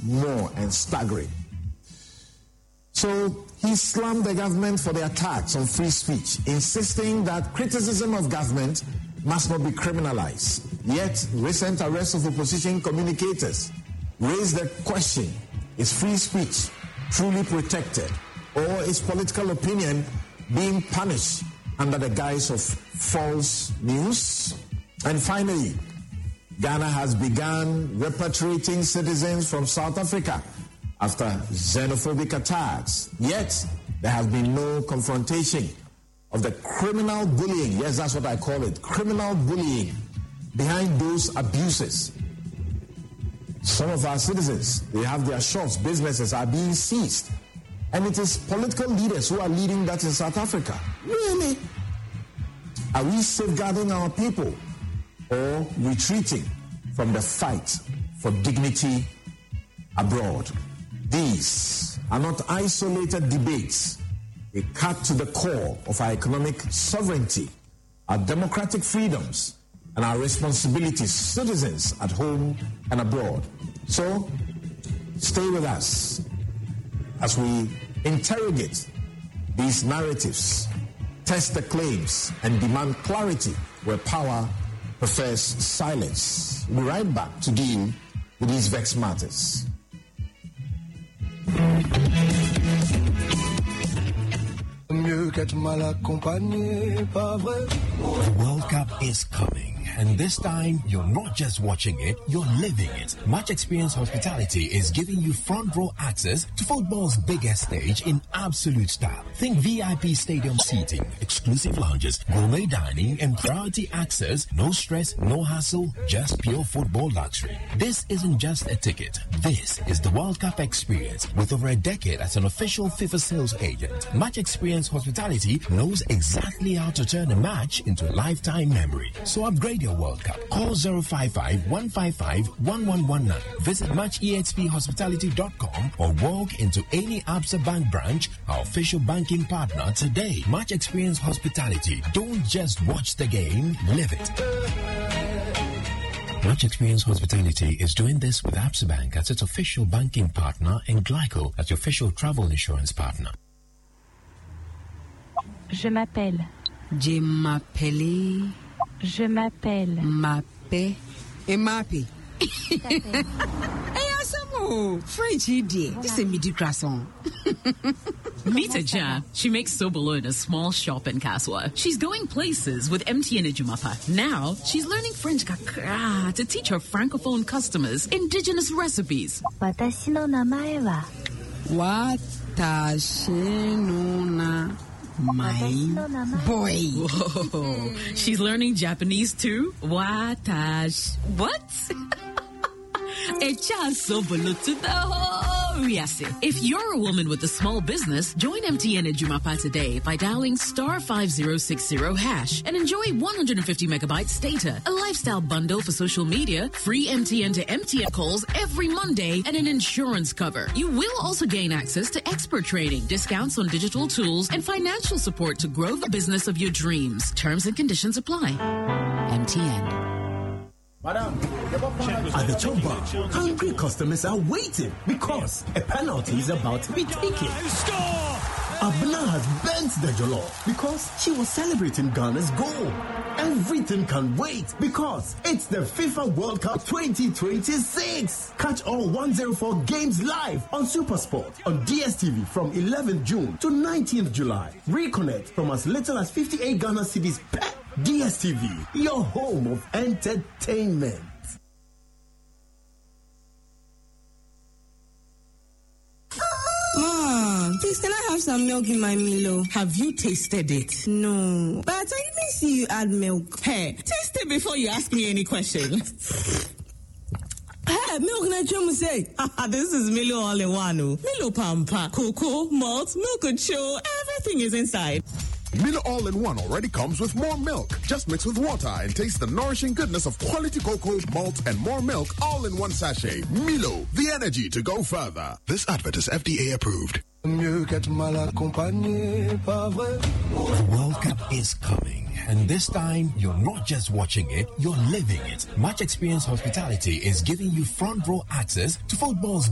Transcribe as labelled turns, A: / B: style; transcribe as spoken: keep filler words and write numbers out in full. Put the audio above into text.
A: more and staggering. So he slammed the government for the attacks on free speech, insisting that criticism of government must not be criminalized. Yet, recent arrests of opposition communicators raise the question, is free speech truly protected, or is political opinion being punished under the guise of false news? And finally, Ghana has begun repatriating citizens from South Africa after xenophobic attacks. Yet, there has been no confrontation of the criminal bullying, yes, that's what I call it, criminal bullying behind those abuses. Some of our citizens, they have their shops, businesses are being seized. And it is political leaders who are leading that in South Africa. Really? Are we safeguarding our people or retreating from the fight for dignity abroad? These are not isolated debates. They cut to the core of our economic sovereignty, our democratic freedoms, and our responsibilities, citizens at home and abroad. So, stay with us as we interrogate these narratives, test the claims, and demand clarity where power prefers silence. We'll be right back to deal with these vexed matters.
B: The World Cup is coming, and this time you're not just watching it, you're living it. Match Experience Hospitality is giving you front row access to football's biggest stage in absolute style. Think V I P stadium seating, exclusive lounges, gourmet dining, and priority access. No stress, no hassle, just pure football luxury. This isn't just a ticket. This is the World Cup experience. With over a decade as an official FIFA sales agent, Match Experience Hospitality knows exactly how to turn a match into a lifetime memory. So upgrade your World Cup. Call zero five five, one five five, one one one nine. Visit match e x p hospitality dot com or walk into any Absa Bank branch, our official banking partner today. Match Experience Hospitality. Don't just watch the game, live it. Match Experience Hospitality is doing this with Absa Bank as its official banking partner and Glyco as your official travel insurance partner.
C: Je m'appelle.
D: Je m'appelle.
C: Je m'appelle.
D: Mappe. Et mappé. Hey, Asamo. French idiot. This is a midi croissant.
E: Meet Aja. She makes Sobolo in a small shop in Kaswa. She's going places with M T N Ejumapa. Now, she's learning French kakra to teach her francophone customers indigenous recipes.
C: Watashi no namae wa.
D: Watashi no na. My boy.
E: Whoa. She's learning Japanese too? Watash. What? If you're a woman with a small business, join M T N at Jumapa today by dialing star five zero six zero hash and enjoy one hundred fifty megabytes data, a lifestyle bundle for social media, free M T N to M T N calls every Monday, and an insurance cover. You will also gain access to expert training, discounts on digital tools, and financial support to grow the business of your dreams. Terms and conditions apply. M T N.
F: Madam, at the Chop Bar, hungry customers are waiting because a penalty is about to be taken. Abna has bent the jollof because she was celebrating Ghana's goal. Everything can wait because it's the FIFA World Cup twenty twenty-six. Catch all one oh four games live on SuperSport on D S T V from eleventh June to nineteenth July. Reconnect from as little as fifty-eight Ghana cedis per. D S T V, your home of entertainment.
D: Mom, please can I have some milk in my Milo?
G: Have you tasted it?
D: No, but I didn't see you add milk.
G: Hey, taste it before you ask me any questions.
D: Hey, milk na chumu say.
G: This is Milo all in one. Milo Pampa, cocoa, malt, milk and show, everything is inside.
H: Milo All-in-One already comes with more milk. Just mix with water and taste the nourishing goodness of quality cocoa, malt, and more milk all in one sachet. Milo, the energy to go further. This advert is F D A approved.
B: The World Cup is coming, and this time you're not just watching it, you're living it. Match Experience Hospitality is giving you front row access to football's